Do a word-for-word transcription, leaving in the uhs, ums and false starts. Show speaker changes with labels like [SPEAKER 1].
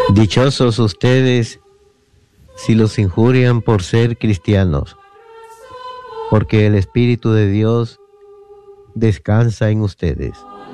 [SPEAKER 1] Dichosos ustedes si los injurian por ser cristianos, porque el Espíritu de Dios descansa en ustedes.